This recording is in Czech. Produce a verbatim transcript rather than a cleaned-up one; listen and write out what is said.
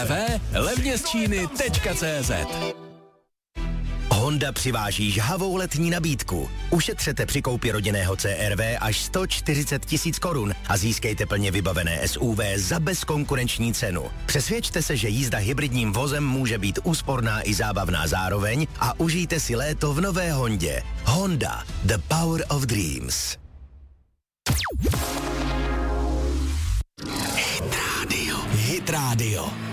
levně z Číny tečka cé zet. Honda přiváží žhavou letní nabídku. Ušetřete při koupi rodinného C R V až sto čtyřicet tisíc korun a získejte plně vybavené S U V za bezkonkurenční cenu. Přesvědčte se, že jízda hybridním vozem může být úsporná i zábavná zároveň a užijte si léto v nové Hondě. Honda, the power of dreams. Hit Radio. Hit Radio.